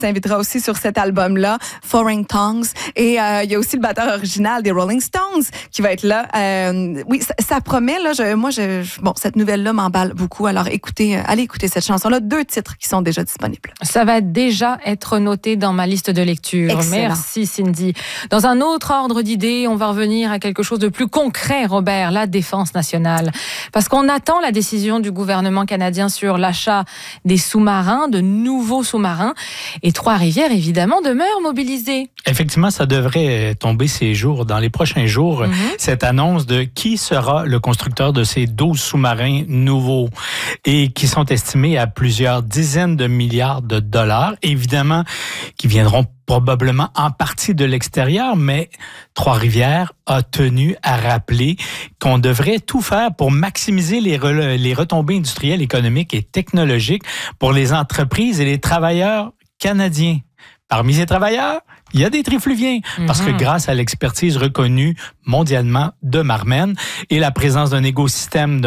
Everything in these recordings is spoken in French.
s'invitera aussi sur cet album-là, Foreign Tongues. Et il y a aussi le batteur original des Rolling Stones qui va être là. Oui, ça promet. Là, bon, cette nouvelle-là m'emballe beaucoup. Alors, allez écouter cette chanson-là. 2 titres qui sont déjà disponibles. Ça va déjà être noté dans ma liste de lecture. Excellent. Merci, Cindy. Dans un autre ordre d'idées, on va revenir à quelque chose de plus concret, Robert, la défense nationale. Parce qu'on attend la décision du gouvernement canadien sur l'achat des sous-marins, de nouveaux sous-marins. Et Trois-Rivières, évidemment, demeure mobilisée. Effectivement, ça devrait tomber dans les prochains jours, cette annonce de qui sera le constructeur de ces 12 sous-marins nouveaux et qui sont estimés à plusieurs dizaines de milliards de dollars. Évidemment, qui viendront probablement en partie de l'extérieur, mais Trois-Rivières a tenu à rappeler qu'on devrait tout faire pour maximiser les retombées industrielles, économiques et technologiques pour les entreprises et les travailleurs canadiens. Parmi ces travailleurs, il y a des trifluviens, parce que grâce à l'expertise reconnue mondialement de Marmen et la présence d'un écosystème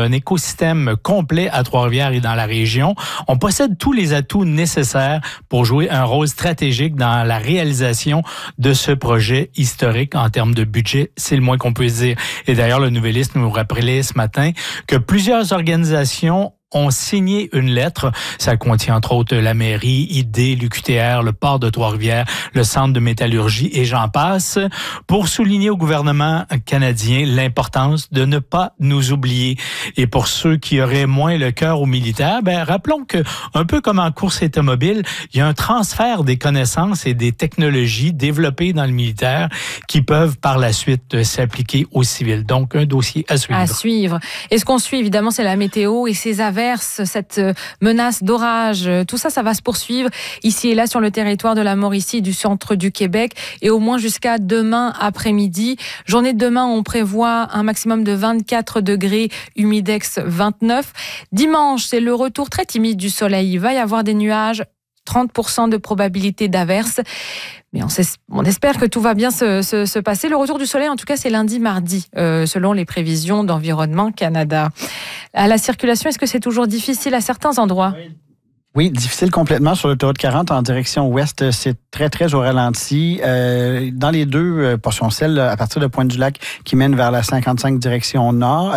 complet à Trois-Rivières et dans la région, on possède tous les atouts nécessaires pour jouer un rôle stratégique dans la réalisation de ce projet historique en termes de budget, c'est le moins qu'on peut dire. Et d'ailleurs, le Nouvelliste nous rappelait ce matin que plusieurs organisations ont signé une lettre. Ça contient entre autres la mairie, ID, l'UQTR, le port de Trois-Rivières, le centre de métallurgie et j'en passe, pour souligner au gouvernement canadien l'importance de ne pas nous oublier. Et pour ceux qui auraient moins le cœur aux militaires, rappelons que, un peu comme en course automobile, il y a un transfert des connaissances et des technologies développées dans le militaire qui peuvent par la suite s'appliquer aux civils. Donc, un dossier à suivre. À suivre. Et ce qu'on suit, évidemment, c'est la météo et ses averses, cette menace d'orage. Tout ça, ça va se poursuivre ici et là sur le territoire de la Mauricie, du centre du Québec et au moins jusqu'à demain après-midi. Journée de demain, on prévoit un maximum de 24 degrés, humidex 29. Dimanche, c'est le retour très timide du soleil. Il va y avoir des nuages, 30% de probabilité d'averse. Mais on espère que tout va bien se passer. Le retour du soleil, en tout cas, c'est lundi, mardi, selon les prévisions d'Environnement Canada. À la circulation, est-ce que c'est toujours difficile à certains endroits ? Oui, difficile complètement sur l'autoroute 40 en direction ouest. C'est très, très au ralenti. Dans les 2 portions, celle à partir de Pointe-du-Lac qui mène vers la 55 direction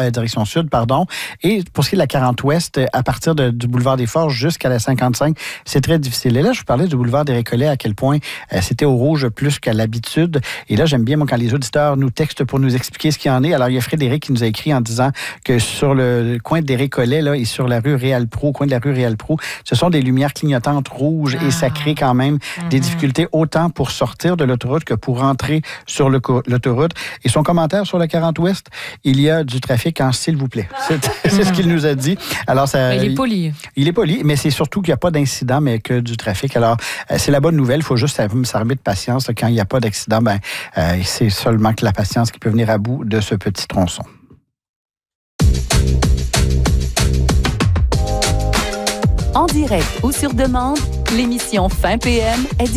sud, pardon. Et pour ce qui est de la 40 ouest, à partir du boulevard des Forges jusqu'à la 55, c'est très difficile. Et là, je vous parlais du boulevard des Récollets, à quel point c'était au rouge plus qu'à l'habitude. Et là, j'aime bien, moi, quand les auditeurs nous textent pour nous expliquer ce qu'il y en est. Alors, il y a Frédéric qui nous a écrit en disant que sur le coin des Récollets, là, et sur la rue Réal-Pro, au coin de la rue Réal-Pro, ce sont des lumières clignotantes rouges et ça crée quand même des difficultés autant pour sortir de l'autoroute que pour rentrer sur l'autoroute. Et son commentaire sur la 40 Ouest, il y a du trafic en s'il vous plaît. C'est ce qu'il nous a dit. Alors, il est poli. Il est poli, mais c'est surtout qu'il n'y a pas d'incident, mais que du trafic. Alors, c'est la bonne nouvelle. Il faut juste s'armer de patience. Quand il n'y a pas d'accident, c'est seulement que la patience qui peut venir à bout de ce petit tronçon. En direct ou sur demande, l'émission Fin PM est